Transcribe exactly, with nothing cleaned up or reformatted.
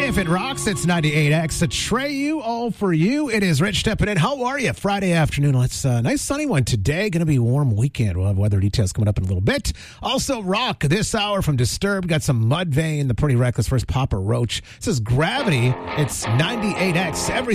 If it rocks, it's ninety-eight X. Atreyu, all for you. It is Rich stepping in. How are you? Friday afternoon. Let's uh, nice sunny one today. Going to be a warm weekend. We'll have weather details coming up in a little bit. Also, rock this hour from Disturbed. Got some Mudvayne, the Pretty Reckless, first Papa Roach. This is Gravity. It's ninety-eight X. Everything.